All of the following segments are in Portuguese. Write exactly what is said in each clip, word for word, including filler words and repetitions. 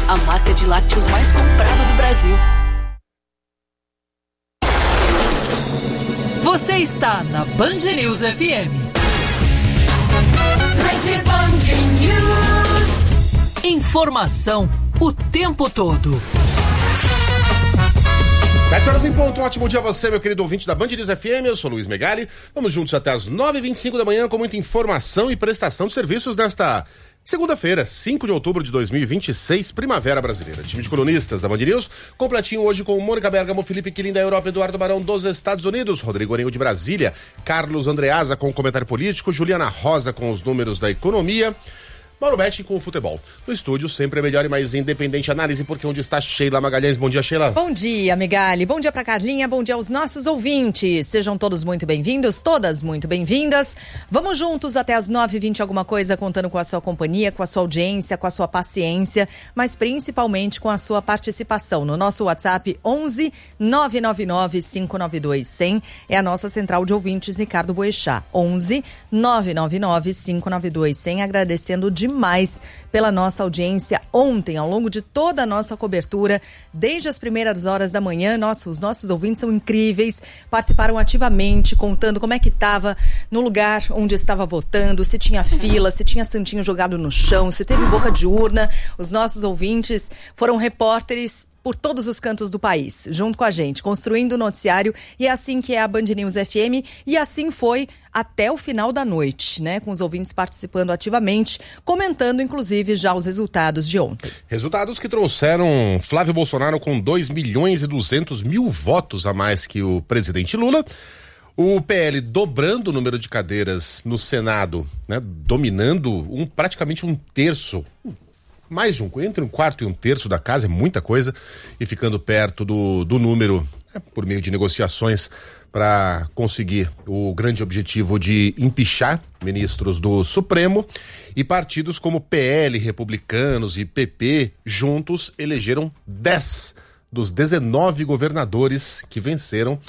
a marca de lácteos mais comprada do Brasil. Você está na Band News F M. Rede Band News. Informação o tempo todo. Sete horas em ponto, ótimo dia a você, meu querido ouvinte da Band News F M, eu sou Luiz Megali. Vamos juntos até as nove e vinte e cinco da manhã com muita informação e prestação de serviços nesta segunda-feira, cinco de outubro de dois mil e vinte e seis, Primavera Brasileira. Time de colunistas da Band News, completinho hoje com Mônica Bergamo, Felipe Quilim da Europa, Eduardo Barão dos Estados Unidos, Rodrigo Arengo de Brasília, Carlos Andreasa com o comentário político, Juliana Rosa com os números da economia, Mauro Betti com o futebol. No estúdio, sempre a melhor e mais independente análise, porque onde está Sheila Magalhães. Bom dia, Sheila. Bom dia, Megali. Bom dia pra Carlinha, bom dia aos nossos ouvintes. Sejam todos muito bem-vindos, todas muito bem-vindas. Vamos juntos até as nove e vinte alguma coisa, contando com a sua companhia, com a sua audiência, com a sua paciência, mas principalmente com a sua participação. No nosso WhatsApp onze nove nove nove cinco nove dois cem é a nossa central de ouvintes, Ricardo Boechat. onze nove nove nove cinco nove dois cem, agradecendo de demais pela nossa audiência ontem, ao longo de toda a nossa cobertura, desde as primeiras horas da manhã. Nossa, os nossos ouvintes são incríveis, participaram ativamente, contando como é que estava no lugar onde estava votando, se tinha fila, se tinha santinho jogado no chão, se teve boca de urna. Os nossos ouvintes foram repórteres por todos os cantos do país, junto com a gente, construindo o noticiário, e é assim que é a Band News F M, e assim foi até o final da noite, né? Com os ouvintes participando ativamente, comentando, inclusive, já os resultados de ontem. Resultados que trouxeram Flávio Bolsonaro com dois milhões e duzentos mil votos a mais que o presidente Lula. O P L dobrando o número de cadeiras no Senado, né? Dominando um, praticamente um terço, mais de um, entre um quarto e um terço da casa, é muita coisa, e ficando perto do, do número, né, por meio de negociações, para conseguir o grande objetivo de empichar ministros do Supremo. E partidos como P L, Republicanos e P P, juntos, elegeram dez dos dezenove governadores que venceram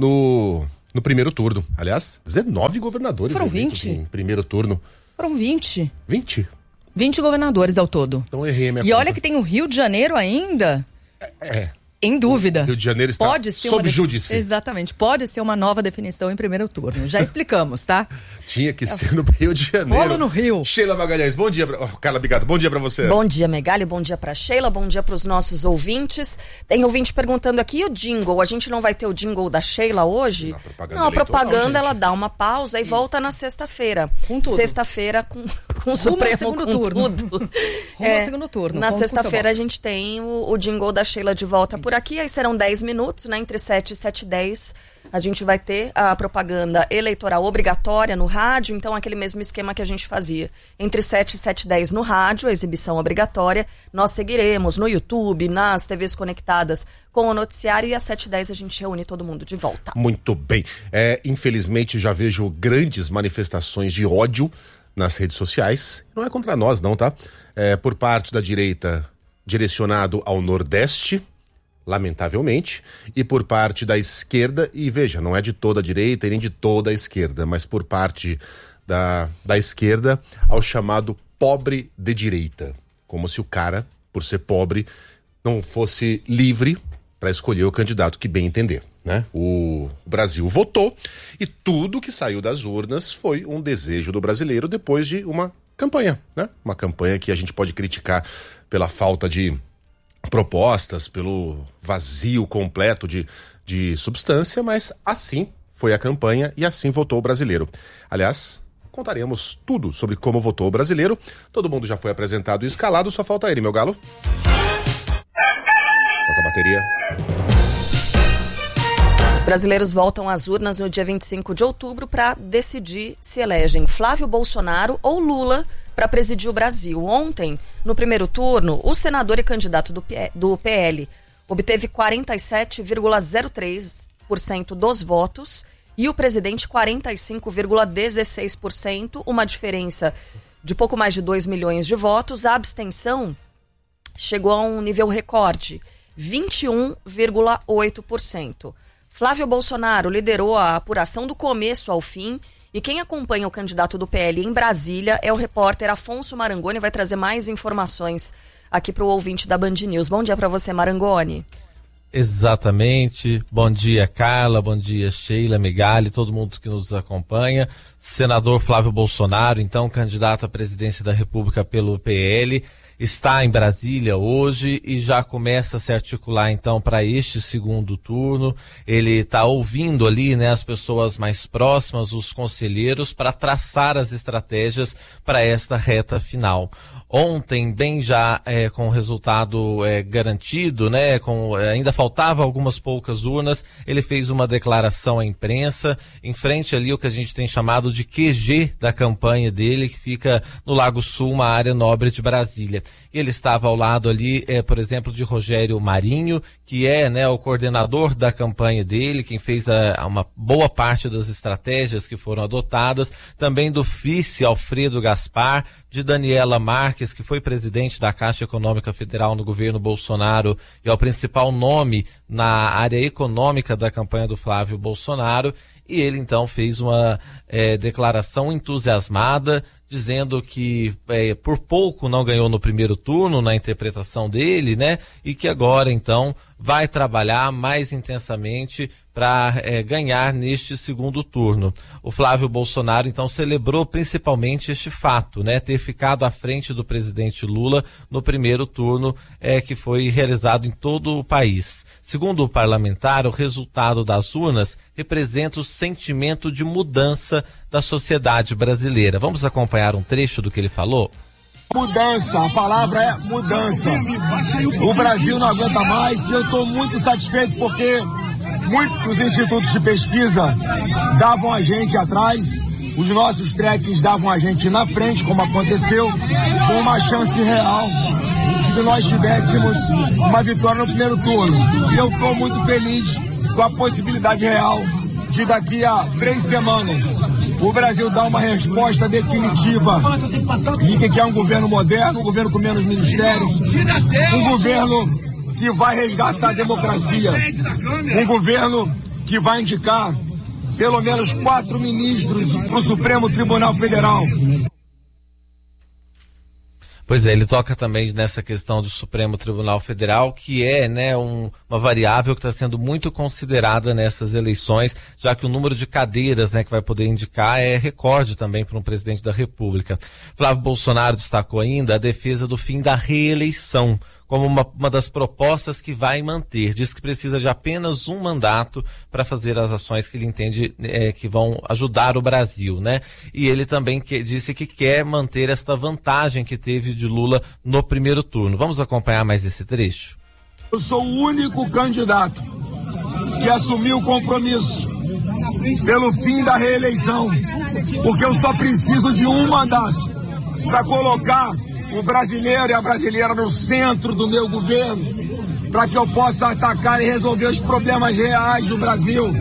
no, no primeiro turno. Aliás, dezenove governadores Foram vinte em primeiro turno. Foram vinte. vinte? vinte governadores ao todo. Então errei a minha E conta. olha que tem o Rio de Janeiro ainda. É. Em dúvida. O Rio de Janeiro está pode ser sob uma júdice. Exatamente. Pode ser uma nova definição em primeiro turno. Já explicamos, tá? Tinha que ser no Rio de Janeiro. Bolo no Rio. Sheila Magalhães, bom dia. Pra... Oh, Carla Bigato, bom dia pra você. Bom dia, Megali, bom dia pra Sheila, bom dia pros nossos ouvintes. Tem ouvinte perguntando aqui, o jingle, a gente não vai ter o jingle da Sheila hoje? Não, propaganda não, a eleitoral, propaganda, gente. ela dá uma pausa e Isso. volta na sexta-feira. Com tudo. Sexta-feira com, com o Rumo Supremo, ao segundo com turno. tudo. Rumo ao segundo turno. Na Conto com sexta-feira a seu voto. gente tem o, o jingle da Sheila de volta por aqui, aí serão dez minutos, né, entre sete e sete e dez. A gente vai ter a propaganda eleitoral obrigatória no rádio, então aquele mesmo esquema que a gente fazia. Entre sete e sete e dez no rádio, a exibição obrigatória. Nós seguiremos no YouTube, nas T Vs conectadas com o noticiário, e às sete e dez a gente reúne todo mundo de volta. Muito bem. É, infelizmente já vejo grandes manifestações de ódio nas redes sociais. Não é contra nós não, tá? É, por parte da direita direcionado ao Nordeste, lamentavelmente, e por parte da esquerda, e veja, não é de toda a direita e nem de toda a esquerda, mas por parte da, da esquerda ao chamado pobre de direita, como se o cara, por ser pobre, não fosse livre para escolher o candidato que bem entender, né? O Brasil votou e tudo que saiu das urnas foi um desejo do brasileiro depois de uma campanha, né? Uma campanha que a gente pode criticar pela falta de propostas, pelo vazio completo de, de substância, mas assim foi a campanha e assim votou o brasileiro. Aliás, contaremos tudo sobre como votou o brasileiro. Todo mundo já foi apresentado e escalado, só falta ele, meu galo. Toca a bateria. Os brasileiros voltam às urnas no dia vinte e cinco de outubro para decidir se elegem Flávio Bolsonaro ou Lula para presidir o Brasil. Ontem, no primeiro turno, o senador e candidato do, P- do P L obteve quarenta e sete vírgula zero três por cento dos votos e o presidente quarenta e cinco vírgula dezesseis por cento, uma diferença de pouco mais de dois milhões de votos. A abstenção chegou a um nível recorde, vinte e um vírgula oito por cento. Flávio Bolsonaro liderou a apuração do começo ao fim. E quem acompanha o candidato do P L em Brasília é o repórter Afonso Marangoni, vai trazer mais informações aqui para o ouvinte da Band News. Bom dia para você, Marangoni. Exatamente. Bom dia, Carla. Bom dia, Sheila, Megali, todo mundo que nos acompanha. Senador Flávio Bolsonaro, então candidato à presidência da República pelo P L, está em Brasília hoje e já começa a se articular então para este segundo turno. Ele está ouvindo ali, né, as pessoas mais próximas, os conselheiros, para traçar as estratégias para esta reta final. Ontem, bem já é, com o resultado é, garantido, né, com, é, ainda faltava algumas poucas urnas, ele fez uma declaração à imprensa, em frente ali o que a gente tem chamado de Q G da campanha dele, que fica no Lago Sul, uma área nobre de Brasília. Ele estava ao lado ali, é, por exemplo, de Rogério Marinho, que é, né, o coordenador da campanha dele, quem fez a, uma boa parte das estratégias que foram adotadas, também do vice Alfredo Gaspar, de Daniela Marques, que foi presidente da Caixa Econômica Federal no governo Bolsonaro e é o principal nome na área econômica da campanha do Flávio Bolsonaro. E ele então fez uma é, declaração entusiasmada, dizendo que é, por pouco não ganhou no primeiro turno, na interpretação dele, né? E que agora então vai trabalhar mais intensamente para é, ganhar neste segundo turno. O Flávio Bolsonaro então celebrou principalmente este fato, né? Ter ficado à frente do presidente Lula no primeiro turno é, que foi realizado em todo o país. Segundo o parlamentar, o resultado das urnas representa o sentimento de mudança da sociedade brasileira. Vamos acompanhar um trecho do que ele falou? Mudança, a palavra é mudança. O Brasil não aguenta mais e eu estou muito satisfeito porque muitos institutos de pesquisa davam a gente atrás, os nossos treques davam a gente na frente, como aconteceu, com uma chance real de que nós tivéssemos uma vitória no primeiro turno. E eu estou muito feliz com a possibilidade real de daqui a três semanas o Brasil dar uma resposta definitiva de que é um governo moderno, um governo com menos ministérios, um governo que vai resgatar a democracia, um governo que vai indicar pelo menos quatro ministros para o Supremo Tribunal Federal. Pois é, ele toca também nessa questão do Supremo Tribunal Federal, que é, né, um, uma variável que está sendo muito considerada nessas eleições, já que o número de cadeiras, né, que vai poder indicar é recorde também para um presidente da República. Flávio Bolsonaro destacou ainda a defesa do fim da reeleição como uma, uma das propostas que vai manter. Diz que precisa de apenas um mandato para fazer as ações que ele entende é, que vão ajudar o Brasil, né? E ele também que, disse que quer manter esta vantagem que teve de Lula no primeiro turno. Vamos acompanhar mais esse trecho? Eu sou o único candidato que assumiu o compromisso pelo fim da reeleição, porque eu só preciso de um mandato para colocar o brasileiro e a brasileira no centro do meu governo, para que eu possa atacar e resolver os problemas reais do Brasil.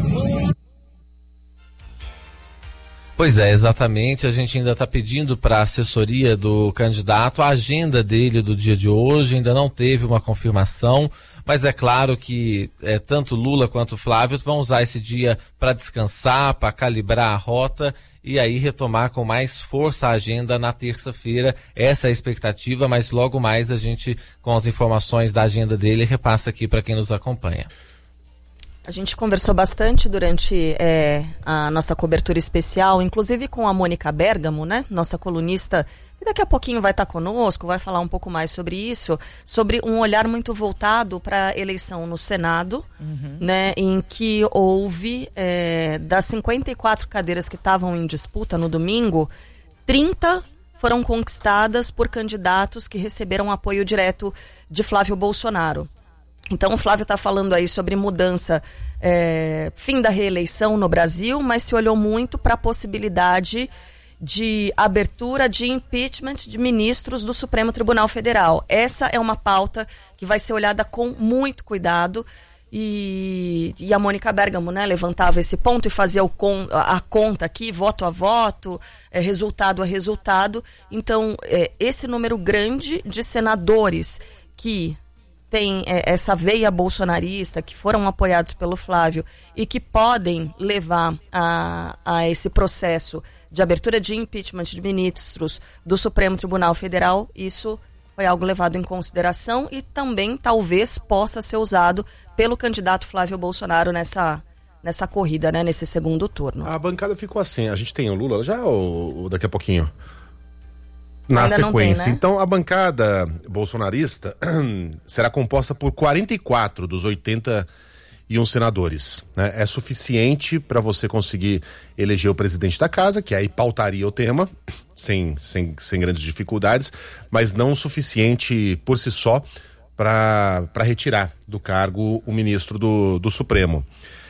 Pois é, exatamente. A gente ainda está pedindo para a assessoria do candidato a agenda dele do dia de hoje, ainda não teve uma confirmação, mas é claro que é, tanto Lula quanto Flávio vão usar esse dia para descansar, para calibrar a rota e aí retomar com mais força a agenda na terça-feira. Essa é a expectativa, mas logo mais a gente, com as informações da agenda dele, repassa aqui para quem nos acompanha. A gente conversou bastante durante é, a nossa cobertura especial, inclusive com a Mônica Bergamo, né? Nossa colunista, que daqui a pouquinho vai estar conosco, vai falar um pouco mais sobre isso, sobre um olhar muito voltado para a eleição no Senado, uhum. né? Em que houve, é, das cinquenta e quatro cadeiras que estavam em disputa no domingo, trinta foram conquistadas por candidatos que receberam apoio direto de Flávio Bolsonaro. Então o Flávio está falando aí sobre mudança, é, fim da reeleição no Brasil, mas se olhou muito para a possibilidade de abertura de impeachment de ministros do Supremo Tribunal Federal. Essa é uma pauta que vai ser olhada com muito cuidado e, e a Mônica Bergamo, né, levantava esse ponto e fazia o con, a, a conta aqui, voto a voto, é, resultado a resultado. Então é, esse número grande de senadores que tem é, essa veia bolsonarista, que foram apoiados pelo Flávio e que podem levar a, a esse processo de abertura de impeachment de ministros do Supremo Tribunal Federal, isso foi algo levado em consideração e também talvez possa ser usado pelo candidato Flávio Bolsonaro nessa, nessa corrida, né, nesse segundo turno. A bancada ficou assim, a gente tem o Lula já ou, ou daqui a pouquinho? Na Ainda sequência. Tem, né? Então, a bancada bolsonarista será composta por quarenta e quatro dos oitenta e um senadores. Né? É suficiente para você conseguir eleger o presidente da casa, que aí pautaria o tema, sem, sem, sem grandes dificuldades, mas não o suficiente por si só para retirar do cargo o ministro do, do Supremo.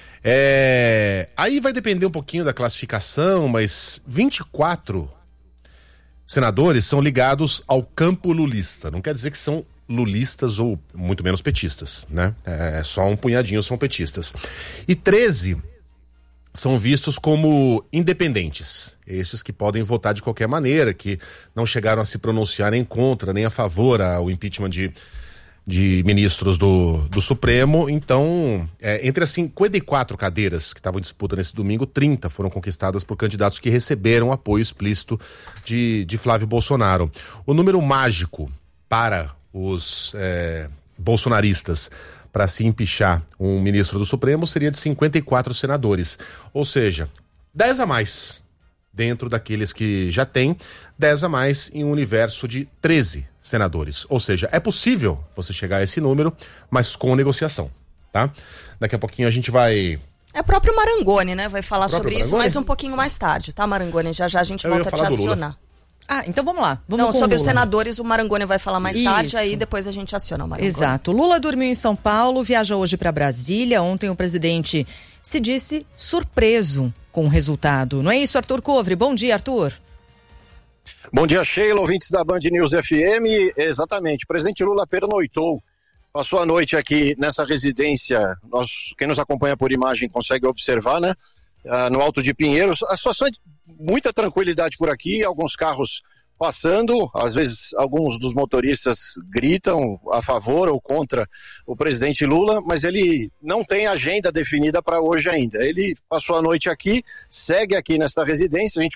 É, aí vai depender um pouquinho da classificação, mas vinte e quatro senadores são ligados ao campo lulista. Não quer dizer que são lulistas ou muito menos petistas, né? É só um punhadinho são petistas. E treze são vistos como independentes. Estes que podem votar de qualquer maneira, que não chegaram a se pronunciar nem contra, nem a favor ao impeachment de, de ministros do, do Supremo. Então, é, entre as cinquenta e quatro cadeiras que estavam em disputa nesse domingo, trinta foram conquistadas por candidatos que receberam apoio explícito de, de Flávio Bolsonaro. O número mágico para os é, bolsonaristas para se empichar um ministro do Supremo seria de cinquenta e quatro senadores. Ou seja, dez a mais dentro daqueles que já tem, dez a mais em um universo de treze senadores. Ou seja, é possível você chegar a esse número, mas com negociação, tá? Daqui a pouquinho a gente vai... É o próprio Marangoni, né? Vai falar sobre Marangoni? isso, mas um pouquinho mais tarde, tá, Marangoni? Já já a gente Eu ia volta a te falar do Lula. acionar. Ah, então vamos lá. Vamos Não, com sobre o os Lula. senadores, o Marangoni vai falar mais Isso. tarde, aí depois a gente aciona o Marangoni. Exato. Lula dormiu em São Paulo, viaja hoje para Brasília. Ontem o presidente se disse surpreso com o resultado. Não é isso, Arthur Covre? Bom dia, Arthur. Bom dia, Sheila, ouvintes da Band News F M. Exatamente, o presidente Lula pernoitou, passou a noite aqui nessa residência. Nós, quem nos acompanha por imagem consegue observar, né? Ah, no Alto de Pinheiros. A situação é de muita tranquilidade por aqui, alguns carros passando, às vezes alguns dos motoristas gritam a favor ou contra o presidente Lula, mas ele não tem agenda definida para hoje ainda. Ele passou a noite aqui, segue aqui nesta residência, a gente